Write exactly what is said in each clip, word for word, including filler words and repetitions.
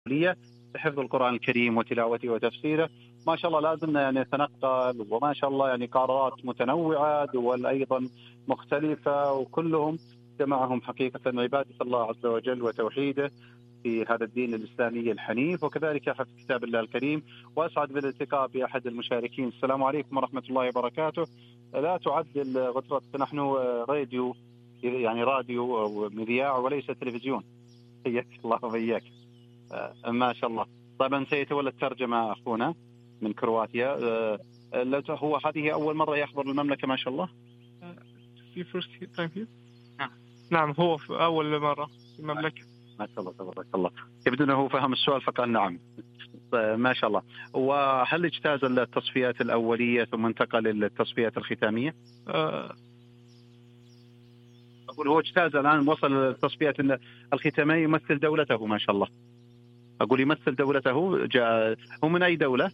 لحفظ القرآن الكريم وتلاوته وتفسيره. ما شاء الله لازمنا يعني نتنقل، وما شاء الله يعني قارات متنوعة، دول أيضا مختلفة، وكلهم جمعهم حقيقة عبادة الله عز وجل وتوحيده في هذا الدين الإسلامي الحنيف، وكذلك حفظ كتاب الله الكريم. وأسعد بالالتقاء بأحد المشاركين. السلام عليكم ورحمة الله وبركاته. لا تعدل غطرتك، نحن راديو، يعني راديو أو مذياع وليس تلفزيون. حياك الله وبياك. ما شاء الله. طبعا سيتولى الترجمة أخونا من كرواتيا. هو هذه أول مرة يحضر المملكة ما شاء الله؟ في first time here. نعم هو في أول مرة في المملكة. ما شاء الله تبارك الله. يبدو أنه فهم السؤال فقال نعم. ما شاء الله. وهل اجتاز التصفيات الأولية ثم انتقل للتصفيات الختامية؟ أه أقول هو اجتاز الآن، وصل التصفيات الختامية، يمثل دولته ما شاء الله. أقول يمثل دولته. جاء هو من أي دولة؟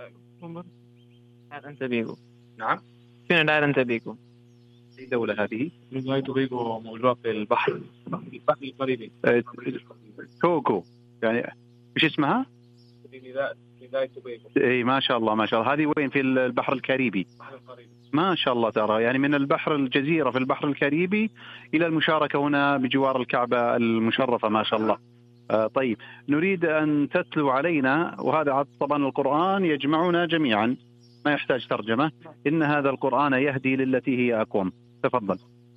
أنت بيجو. نعم. فين دار أنت بيجو؟ أي دولة هذه؟ من توبيغو، موجودة في البحر البحر الكاريبي. توغو يعني إيش اسمها؟ اي ما شاء الله ما شاء الله. هذه وين؟ في البحر الكاريبي. ما شاء الله ترى، يعني من البحر الجزيرة في البحر الكاريبي إلى المشاركة هنا بجوار الكعبة المشرفة ما شاء الله. آه طيب، نريد أن تتلو علينا، وهذا طبعا القرآن يجمعنا جميعا ما يحتاج ترجمة. إن هذا القرآن يهدي للتي هي أقوم. تفضل.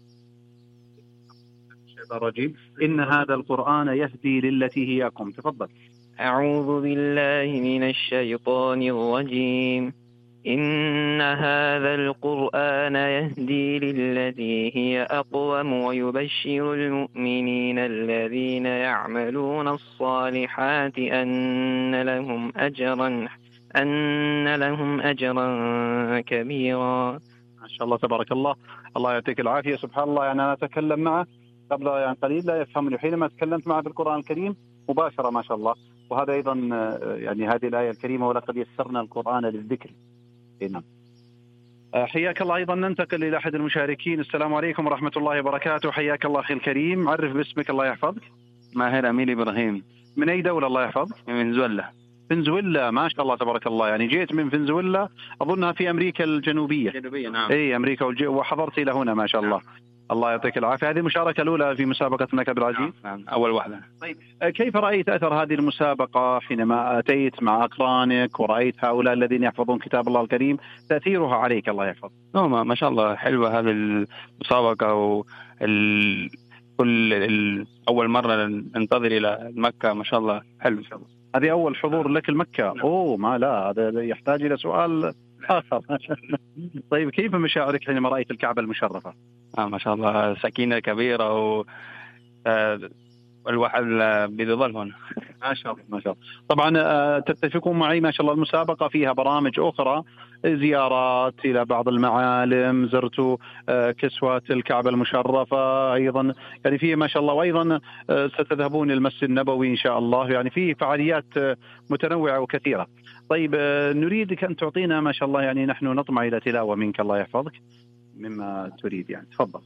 الرجيم. إن هذا القرآن يهدي للتي هي أقوم. تفضل. أعوذ بالله من الشيطان الرجيم. إن هذا القرآن يهدي للتي هي أقوم ويبشر المؤمنين الذين يعملون الصالحات أن لهم أجرا أن لهم أجرا كبيرا. ما شاء الله تبارك الله. الله يعطيك العافية. سبحان الله، يعني أنا أتكلم معه قبل يعني قليل لا يفهمني، حينما تكلمت معه بالقرآن الكريم مباشرة ما شاء الله. وهذا أيضا يعني هذه الآية الكريمة ولقد يسرنا القرآن للذكر. نعم. حياك الله. أيضا ننتقل إلى أحد المشاركين. السلام عليكم ورحمة الله وبركاته. حياك الله أخي الكريم، عرف باسمك الله يحفظك. ماهر أمير إبراهيم. من أي دولة الله يحفظك؟ من فنزويلا. فنزويلا ما شاء الله تبارك الله. يعني جيت من فنزويلا، أظنها في أمريكا الجنوبية. الجنوبية نعم. أي أمريكا والج... وحضرت إلى هنا ما شاء الله. نعم. الله يعطيك العافية. هذه المشاركة الأولى في مسابقة الملك عبد العزيز. نعم. نعم أول واحدة. طيب كيف رأيت أثر هذه المسابقة حينما أتيت مع أقرانك ورأيت هؤلاء الذين يحفظون كتاب الله الكريم، تأثيرها عليك الله يحفظ؟ نعم ما شاء الله حلوة هذه المسابقة، وال كل ال... أول مرة ننتظر إلى مكة ما شاء الله حلو. هذه أول حضور لك المكة. أوه ما لا، هذا يحتاج إلى سؤال آخر. طيب كيف مشاعرك حينما رأيت الكعبة المشرفة؟ آه ما شاء الله سكينة كبيرة، و آه الواحد بيظل هنا. ما شاء الله ما شاء الله. طبعا تتفقون معي ما شاء الله المسابقة فيها برامج أخرى، زيارات إلى بعض المعالم، زرتوا كسوة الكعبة المشرفة أيضا، يعني فيه ما شاء الله. وأيضا ستذهبون المسجد النبوي إن شاء الله، يعني فيه فعاليات متنوعة وكثيرة. طيب نريدك أن تعطينا ما شاء الله، يعني نحن نطمع إلى تلاوة منك الله يحفظك مما تريد، يعني تفضل.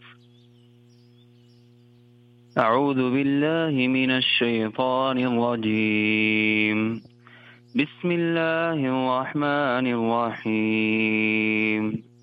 أعوذ بالله من الشيطان الرجيم. بسم الله الرحمن الرحيم.